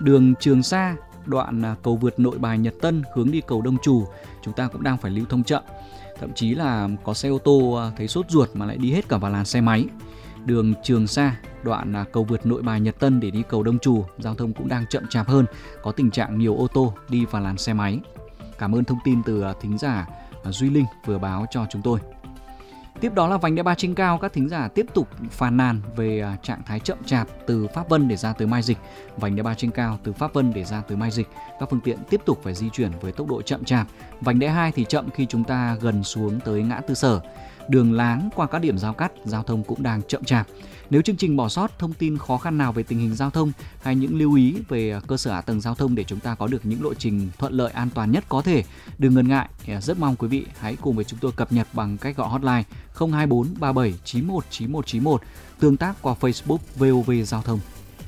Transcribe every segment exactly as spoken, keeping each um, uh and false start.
Đường Trường Sa, đoạn cầu vượt Nội Bài Nhật Tân hướng đi cầu Đông Trù, chúng ta cũng đang phải lưu thông chậm. Thậm chí là có xe ô tô thấy sốt ruột mà lại đi hết cả vào làn xe máy. Đường Trường Sa, đoạn cầu vượt Nội Bài Nhật Tân để đi cầu Đông Trù, giao thông cũng đang chậm chạp hơn, có tình trạng nhiều ô tô đi vào làn xe máy. Cảm ơn thông tin từ thính giả Duy Linh vừa báo cho chúng tôi. Tiếp đó là vành đai ba trên cao, các thính giả tiếp tục phàn nàn về trạng thái chậm chạp từ Pháp Vân để ra tới Mai Dịch. Vành đai ba trên cao từ Pháp Vân để ra tới Mai Dịch, các phương tiện tiếp tục phải di chuyển với tốc độ chậm chạp. Vành đai hai thì chậm khi chúng ta gần xuống tới ngã tư Sở. Đường láng qua các điểm giao cắt, giao thông cũng đang chậm chạp. Nếu chương trình bỏ sót thông tin khó khăn nào về tình hình giao thông hay những lưu ý về cơ sở hạ tầng giao thông để chúng ta có được những lộ trình thuận lợi an toàn nhất có thể, đừng ngần ngại. Rất mong quý vị hãy cùng với chúng tôi cập nhật bằng cách gọi hotline không hai bốn ba bảy chín một chín một chín một, tương tác qua Facebook vê o vê Giao thông.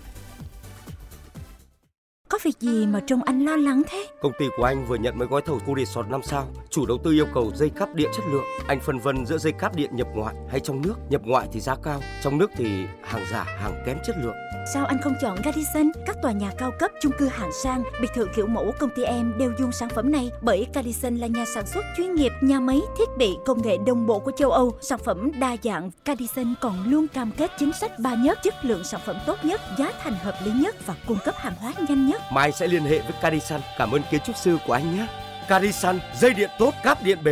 Có việc gì mà trông anh lo lắng thế? Công ty của anh vừa nhận mấy gói thầu khu resort năm sao. Chủ đầu tư yêu cầu dây cáp điện chất lượng. Anh phân vân giữa dây cáp điện nhập ngoại hay trong nước. Nhập ngoại thì giá cao, trong nước thì hàng giả, hàng kém chất lượng. Sao anh không chọn Radisson? Các tòa nhà cao cấp, chung cư hạng sang, biệt thự kiểu mẫu công ty em đều dùng sản phẩm này, bởi Radisson là nhà sản xuất chuyên nghiệp, nhà máy thiết bị công nghệ đồng bộ của châu Âu, sản phẩm đa dạng. Radisson còn luôn cam kết chính sách ba nhất, chất lượng sản phẩm tốt nhất, giá thành hợp lý nhất và cung cấp hàng hóa nhanh nhất. Mai sẽ liên hệ với Radisson. Cảm ơn kiến trúc sư của anh nhé. Radisson, dây điện tốt, cáp điện bền.